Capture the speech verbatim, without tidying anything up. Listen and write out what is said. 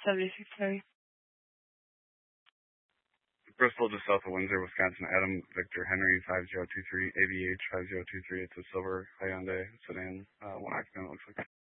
seventy-six thirty. Bristol, just south of Windsor, Wisconsin. Adam Victor Henry five zero two three, A B H five zero two three. It's a silver Hyundai sedan, uh, one occupant, looks like.